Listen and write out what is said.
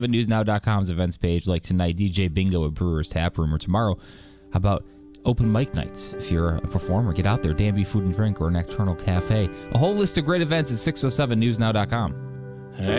newsnow.com's events page, like tonight, DJ Bingo at Brewer's Tap Room, or tomorrow, how about open mic nights? If you're a performer, get out there, Danby Food and Drink or Nocturnal Cafe. A whole list of great events at 607newsnow.com.